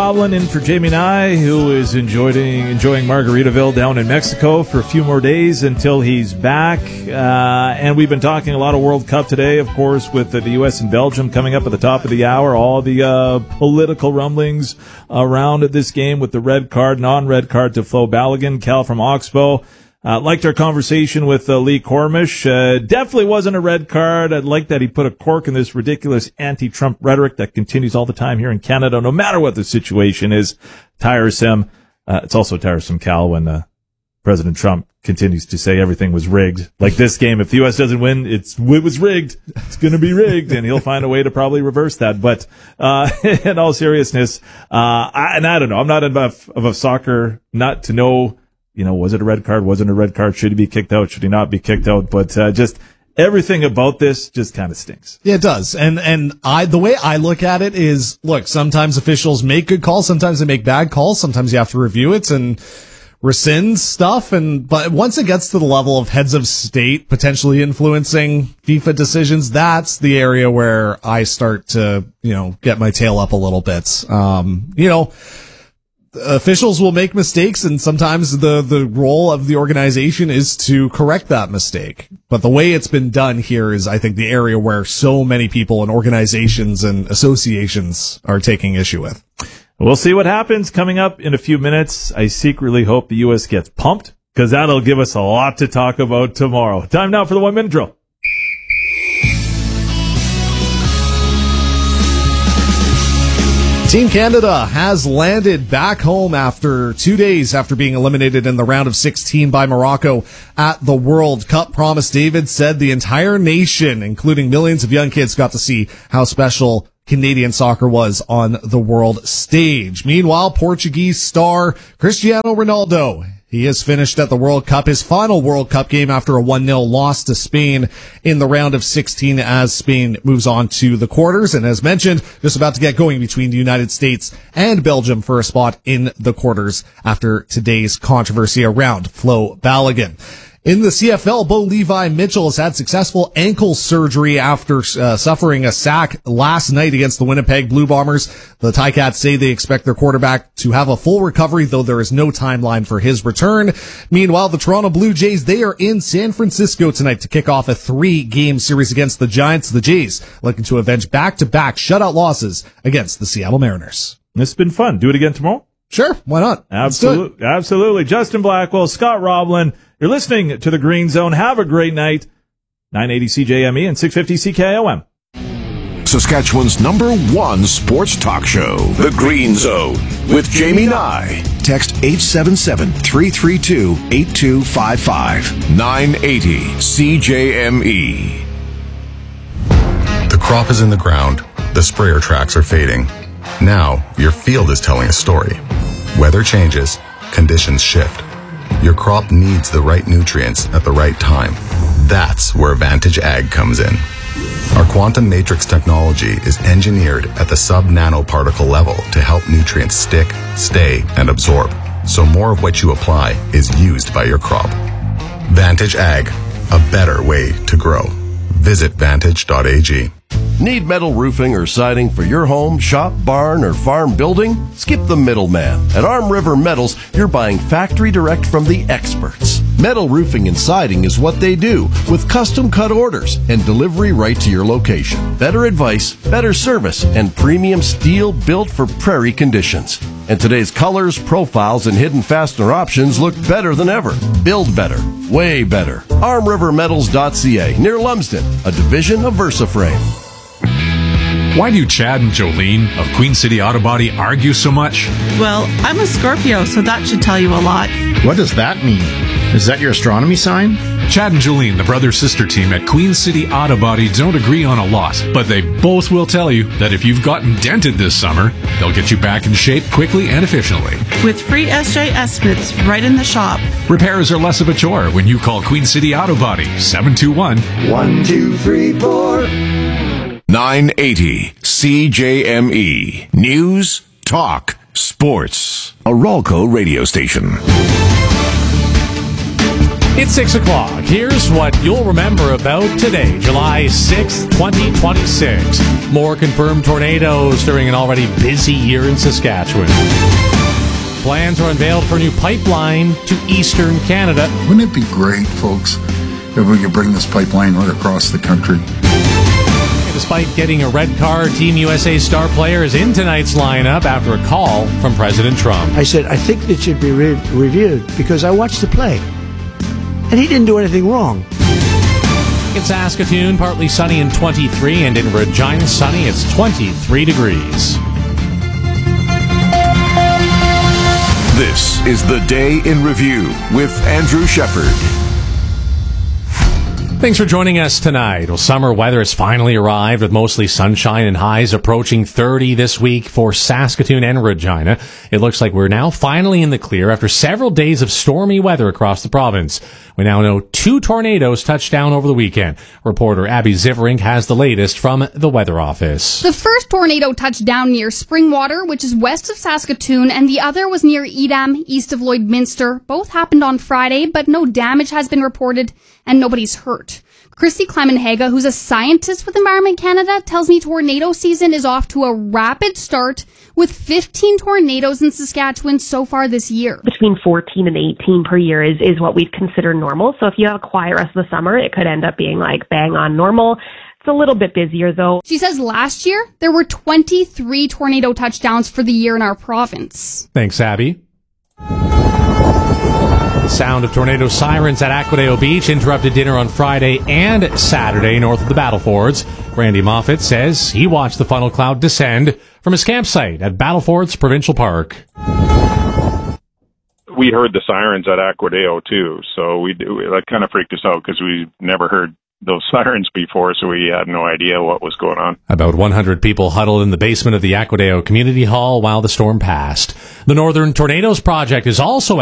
Roblin in for Jamie Nye, who is enjoying Margaritaville down in Mexico for a few more days until he's back. And we've been talking a lot of World Cup today, of course, with the U.S. and Belgium coming up at the top of the hour. All the political rumblings around this game with the red card, non-red card to Flo Balogun. Cal from Oxbow. Liked our conversation with Lee Cormish. Definitely wasn't a red card. I'd like that he put a cork in this ridiculous anti-Trump rhetoric that continues all the time here in Canada, no matter what the situation is. Tiresome. It's also tiresome, Cal, when President Trump continues to say everything was rigged. Like this game, if the U.S. doesn't win, it was rigged. It's going to be rigged, and he'll find a way to probably reverse that. But in all seriousness, I don't know. I'm not enough of a soccer nut to know, was it a red card? Wasn't a red card? Should he be kicked out? Should he not be kicked out? But just everything about this just kind of stinks. Yeah, it does. And the way I look at it is, look, sometimes officials make good calls, sometimes they make bad calls, sometimes you have to review it and rescind stuff. But once it gets to the level of heads of state potentially influencing FIFA decisions, that's the area where I start to, get my tail up a little bit. Officials will make mistakes, and sometimes the role of the organization is to correct that mistake. But the way it's been done here is, I think, the area where so many people and organizations and associations are taking issue with. We'll see what happens coming up in a few minutes. I secretly hope the U.S. gets pumped, because that'll give us a lot to talk about tomorrow. Time now for the 1 minute drill. Team Canada has landed back home after 2 days after being eliminated in the round of 16 by Morocco at the World Cup. Promise David said the entire nation, including millions of young kids, got to see how special Canadian soccer was on the world stage. Meanwhile, Portuguese star Cristiano Ronaldo, he has finished at the World Cup, his final World Cup game after a 1-0 loss to Spain in the round of 16 as Spain moves on to the quarters. And as mentioned, just about to get going between the United States and Belgium for a spot in the quarters after today's controversy around Flo Balogun. In the CFL, Bo Levi Mitchell has had successful ankle surgery after suffering a sack last night against the Winnipeg Blue Bombers. The Ticats say they expect their quarterback to have a full recovery, though there is no timeline for his return. Meanwhile, the Toronto Blue Jays, they are in San Francisco tonight to kick off a 3-game series against the Giants. The Jays looking to avenge back-to-back shutout losses against the Seattle Mariners. This has been fun. Do it again tomorrow? Sure, why not? Absolutely. Justin Blackwell, Scott Roblin. You're listening to The Green Zone. Have a great night. 980 CJME and 650 CKOM. Saskatchewan's #1 sports talk show, The Green Zone, with Jamie Nye. Text 877-332-8255. 980 CJME. The crop is in the ground. The sprayer tracks are fading. Now, your field is telling a story. Weather changes. Conditions shift. Your crop needs the right nutrients at the right time. That's where Vantage Ag comes in. Our quantum matrix technology is engineered at the sub-nanoparticle level to help nutrients stick, stay, and absorb, so more of what you apply is used by your crop. Vantage Ag, a better way to grow. Visit vantage.ag. Need metal roofing or siding for your home, shop, barn, or farm building? Skip the middleman. At Arm River Metals, you're buying factory direct from the experts. Metal roofing and siding is what they do, with custom cut orders and delivery right to your location. Better advice, better service, and premium steel built for prairie conditions. And today's colors, profiles, and hidden fastener options look better than ever. Build better. Way better. ArmRiverMetals.ca, near Lumsden, a division of VersaFrame. Why do Chad and Jolene of Queen City Auto Body argue so much? Well, I'm a Scorpio, so that should tell you a lot. What does that mean? Is that your astronomy sign? Chad and Jolene, the brother-sister team at Queen City Auto Body, don't agree on a lot, but they both will tell you that if you've gotten dented this summer, they'll get you back in shape quickly and efficiently. With free SJ estimates right in the shop. Repairs are less of a chore when you call Queen City Auto Body, 721-1234. 980 CJME. News, talk, sports. A Ralco radio station. It's 6 o'clock. Here's what you'll remember about today, July 6th, 2026. More confirmed tornadoes during an already busy year in Saskatchewan. Plans are unveiled for a new pipeline to eastern Canada. Wouldn't it be great, folks, if we could bring this pipeline right across the country? Despite getting a red card, Team USA star player is in tonight's lineup after a call from President Trump. I said, I think it should be reviewed because I watched the play. And he didn't do anything wrong. In Saskatoon, partly sunny and 23, and in Regina, sunny, it's 23 degrees. This is the Day in Review with Andrew Shepard. Thanks for joining us tonight. Well, summer weather has finally arrived with mostly sunshine and highs approaching 30 this week for Saskatoon and Regina. It looks like we're now finally in the clear after several days of stormy weather across the province. We now know 2 tornadoes touched down over the weekend. Reporter Abby Ziverink has the latest from the Weather Office. The first tornado touched down near Springwater, which is west of Saskatoon, and the other was near Edam, east of Lloydminster. Both happened on Friday, but no damage has been reported and nobody's hurt. Christy Clemenhaga, who's a scientist with Environment Canada, tells me tornado season is off to a rapid start with 15 tornadoes in Saskatchewan so far this year. Between 14 and 18 per year is what we'd consider normal. So if you have a quiet rest of the summer, it could end up being like bang on normal. It's a little bit busier though. She says last year there were 23 tornado touchdowns for the year in our province. Thanks, Abby. The sound of tornado sirens at Aquadeo Beach interrupted dinner on Friday and Saturday north of the Battlefords. Randy Moffat says he watched the funnel cloud descend from his campsite at Battlefords Provincial Park. We heard the sirens at Aquadeo too, so that kind of freaked us out because we never heard those sirens before, so we had no idea what was going on. About 100 people huddled in the basement of the Aquadeo Community Hall while the storm passed. The Northern Tornadoes Project is also